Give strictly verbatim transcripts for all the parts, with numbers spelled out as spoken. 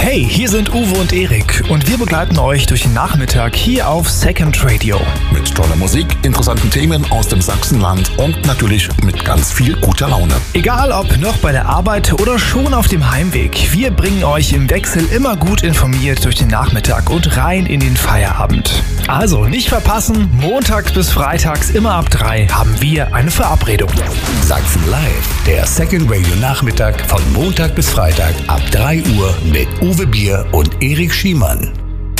Hey, hier sind Uwe und Erik und wir begleiten euch durch den Nachmittag hier auf Second Radio. Mit toller Musik, interessanten Themen aus dem Sachsenland und natürlich mit ganz viel guter Laune. Egal ob noch bei der Arbeit oder schon auf dem Heimweg, wir bringen euch im Wechsel immer gut informiert durch den Nachmittag und rein in den Feierabend. Also nicht verpassen, montags bis freitags immer ab drei haben wir eine Verabredung. Sachsen Live, der Second Radio Nachmittag von Montag bis Freitag ab drei Uhr mit Uwe Bier und Erik Schiemann.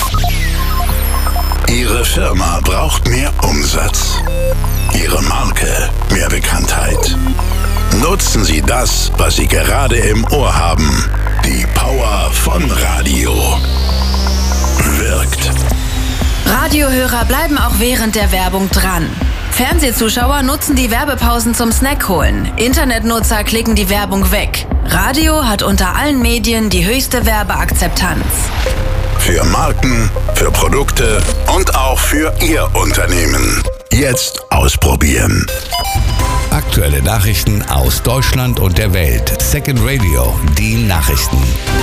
Ihre Firma braucht mehr Umsatz. Ihre Marke mehr Bekanntheit. Nutzen Sie das, was Sie gerade im Ohr haben. Die Power von Radio. Wirkt. Radiohörer bleiben auch während der Werbung dran. Fernsehzuschauer nutzen die Werbepausen zum Snack holen. Internetnutzer klicken die Werbung weg. Radio hat unter allen Medien die höchste Werbeakzeptanz. Für Marken, für Produkte und auch für Ihr Unternehmen. Jetzt ausprobieren. Aktuelle Nachrichten aus Deutschland und der Welt. Second Radio, die Nachrichten.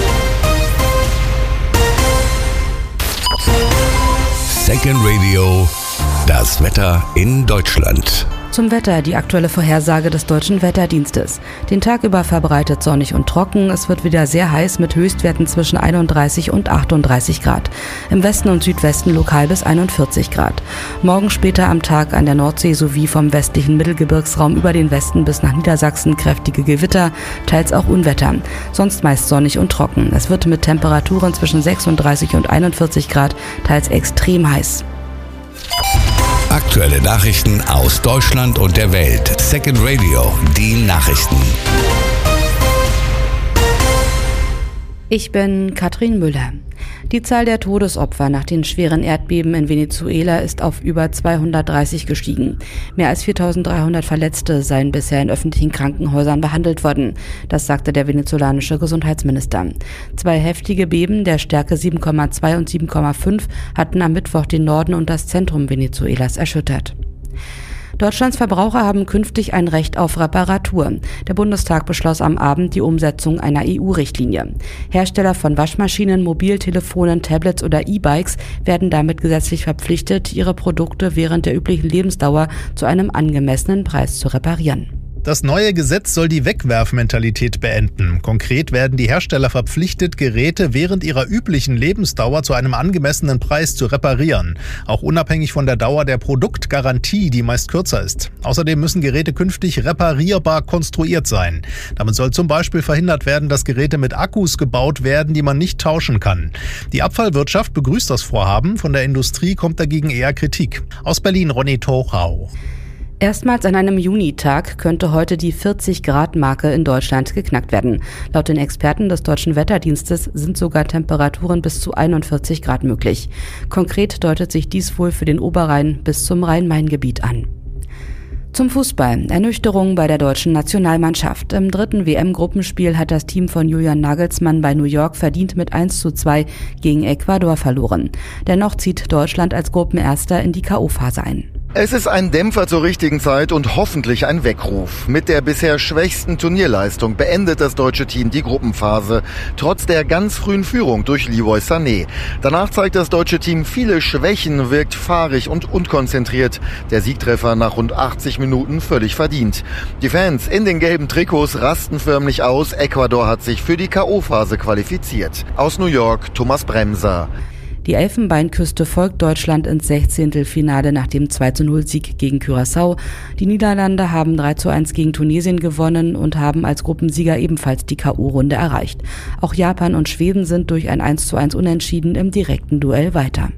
Second Radio, das Wetter in Deutschland. Zum Wetter, die aktuelle Vorhersage des Deutschen Wetterdienstes. Den Tag über verbreitet sonnig und trocken. Es wird wieder sehr heiß mit Höchstwerten zwischen einunddreißig und achtunddreißig Grad. Im Westen und Südwesten lokal bis einundvierzig Grad. Morgen später am Tag an der Nordsee sowie vom westlichen Mittelgebirgsraum über den Westen bis nach Niedersachsen kräftige Gewitter, teils auch Unwetter. Sonst meist sonnig und trocken. Es wird mit Temperaturen zwischen sechsunddreißig und einundvierzig Grad, teils extrem heiß. Aktuelle Nachrichten aus Deutschland und der Welt. Second Radio, die Nachrichten. Ich bin Katrin Müller. Die Zahl der Todesopfer nach den schweren Erdbeben in Venezuela ist auf über zweihundertdreißig gestiegen. Mehr als viertausenddreihundert Verletzte seien bisher in öffentlichen Krankenhäusern behandelt worden. Das sagte der venezolanische Gesundheitsminister. Zwei heftige Beben der Stärke sieben Komma zwei und sieben Komma fünf hatten am Mittwoch den Norden und das Zentrum Venezuelas erschüttert. Deutschlands Verbraucher haben künftig ein Recht auf Reparatur. Der Bundestag beschloss am Abend die Umsetzung einer E U-Richtlinie. Hersteller von Waschmaschinen, Mobiltelefonen, Tablets oder E-Bikes werden damit gesetzlich verpflichtet, ihre Produkte während der üblichen Lebensdauer zu einem angemessenen Preis zu reparieren. Das neue Gesetz soll die Wegwerfmentalität beenden. Konkret werden die Hersteller verpflichtet, Geräte während ihrer üblichen Lebensdauer zu einem angemessenen Preis zu reparieren. Auch unabhängig von der Dauer der Produktgarantie, die meist kürzer ist. Außerdem müssen Geräte künftig reparierbar konstruiert sein. Damit soll zum Beispiel verhindert werden, dass Geräte mit Akkus gebaut werden, die man nicht tauschen kann. Die Abfallwirtschaft begrüßt das Vorhaben. Von der Industrie kommt dagegen eher Kritik. Aus Berlin Ronny Tochau. Erstmals an einem Junitag könnte heute die vierzig-Grad-Marke in Deutschland geknackt werden. Laut den Experten des Deutschen Wetterdienstes sind sogar Temperaturen bis zu einundvierzig Grad möglich. Konkret deutet sich dies wohl für den Oberrhein bis zum Rhein-Main-Gebiet an. Zum Fußball. Ernüchterung bei der deutschen Nationalmannschaft. Im dritten W M-Gruppenspiel hat das Team von Julian Nagelsmann bei New York verdient mit eins zu zwei gegen Ecuador verloren. Dennoch zieht Deutschland als Gruppenerster in die K O-Phase ein. Es ist ein Dämpfer zur richtigen Zeit und hoffentlich ein Weckruf. Mit der bisher schwächsten Turnierleistung beendet das deutsche Team die Gruppenphase, trotz der ganz frühen Führung durch Leroy Sané. Danach zeigt das deutsche Team viele Schwächen, wirkt fahrig und unkonzentriert. Der Siegtreffer nach rund achtzig Minuten völlig verdient. Die Fans in den gelben Trikots rasten förmlich aus. Ecuador hat sich für die K O-Phase qualifiziert. Aus New York, Thomas Bremser. Die Elfenbeinküste folgt Deutschland ins Sechzehntelfinale nach dem zwei zu null Sieg gegen Curaçao. Die Niederlande haben drei zu eins gegen Tunesien gewonnen und haben als Gruppensieger ebenfalls die K O-Runde erreicht. Auch Japan und Schweden sind durch ein eins zu eins Unentschieden im direkten Duell weiter.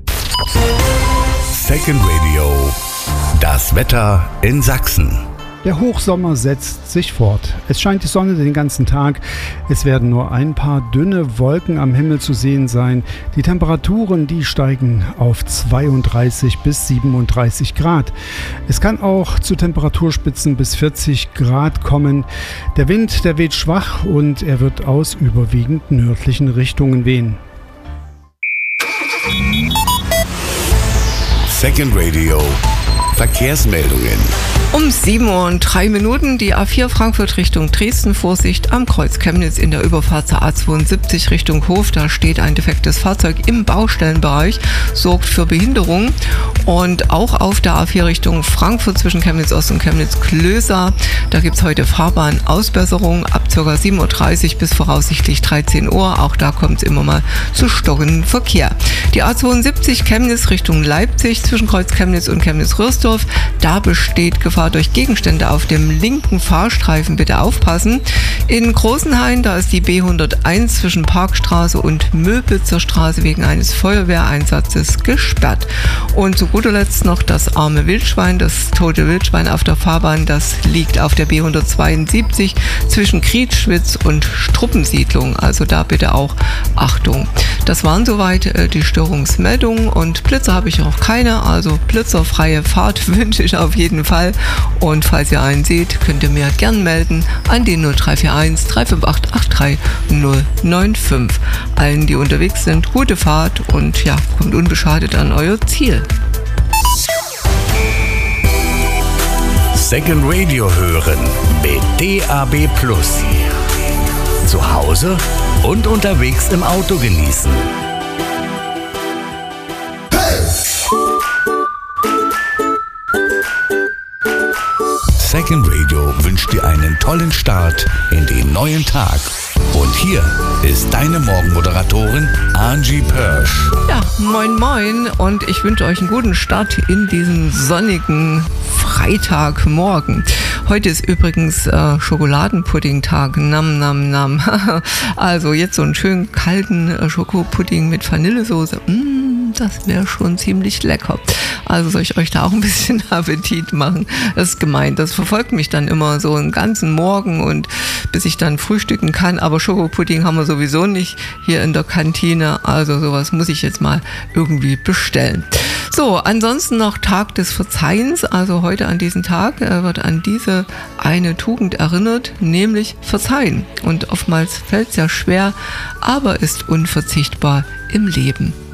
Second Radio, das Wetter in Sachsen. Der Hochsommer setzt sich fort. Es scheint die Sonne den ganzen Tag. Es werden nur ein paar dünne Wolken am Himmel zu sehen sein. Die Temperaturen, die steigen auf zweiunddreißig bis siebenunddreißig Grad. Es kann auch zu Temperaturspitzen bis vierzig Grad kommen. Der Wind, der weht schwach und er wird aus überwiegend nördlichen Richtungen wehen. Second Radio Verkehrsmeldungen. Um sieben Uhr und drei Minuten die A vier Frankfurt Richtung Dresden. Vorsicht am Kreuz Chemnitz in der Überfahrt zur A zweiundsiebzig Richtung Hof. Da steht ein defektes Fahrzeug im Baustellenbereich, sorgt für Behinderung. Und auch auf der A vier Richtung Frankfurt zwischen Chemnitz Ost und Chemnitz Klößer. Da gibt es heute Fahrbahnausbesserung ab ca. sieben Uhr dreißig bis voraussichtlich dreizehn Uhr. Auch da kommt es immer mal zu stockendem Verkehr. Die A zweiundsiebzig Chemnitz Richtung Leipzig zwischen Kreuz Chemnitz und Chemnitz-Röhrsdorf. Da besteht Gefahr durch Gegenstände auf dem linken Fahrstreifen. Bitte aufpassen. In Großenhain, da ist die B hunderteins zwischen Parkstraße und Möbitzer Straße wegen eines Feuerwehreinsatzes gesperrt. Und zu guter Letzt noch das arme Wildschwein, das tote Wildschwein auf der Fahrbahn. Das liegt auf der B hundertzweiundsiebzig zwischen Krietschwitz und Struppensiedlung. Also da bitte auch Achtung. Das waren soweit äh, die Störungsmeldungen und Blitzer habe ich auch keine. Also blitzerfreie Fahrt wünsche ich auf jeden Fall. Und falls ihr einen seht, könnt ihr mir gern melden an die null drei vier eins drei fünf acht acht drei null neun fünf. Allen, die unterwegs sind, gute Fahrt und ja, kommt unbeschadet an euer Ziel. Second Radio hören mit D A B Plus. Zu Hause und unterwegs im Auto genießen. Second Radio wünscht dir einen tollen Start in den neuen Tag. Und hier ist deine Morgenmoderatorin Angie Pörsch. Ja, moin moin und ich wünsche euch einen guten Start in diesen sonnigen Freitagmorgen. Heute ist übrigens äh, Schokoladenpudding-Tag. Nam, nam, nam. Also jetzt so einen schönen kalten äh, Schokopudding mit Vanillesoße. Mm, das wäre schon ziemlich lecker. Also soll ich euch da auch ein bisschen Appetit machen? Das ist gemeint. Das verfolgt mich dann immer so einen ganzen Morgen und bis ich dann frühstücken kann. Aber Schokopudding haben wir sowieso nicht hier in der Kantine. Also sowas muss ich jetzt mal irgendwie bestellen. So, ansonsten noch Tag des Verzeihens. Also heute an diesem Tag äh, wird an diese eine Tugend erinnert, nämlich Verzeihen. Und oftmals fällt es ja schwer, aber ist unverzichtbar im Leben.